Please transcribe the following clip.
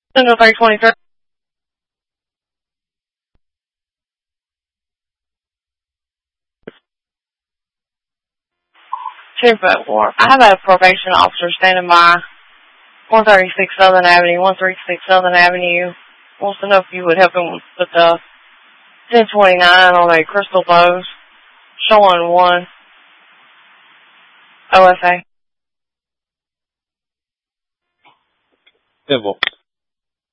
Central 323. 2-4. I have a probation officer standing by 136 Southern Avenue, 136 Southern Avenue. Wants to know if you would help him with the 1029 on a Crystal Bose, showing 1 OFA. Simple.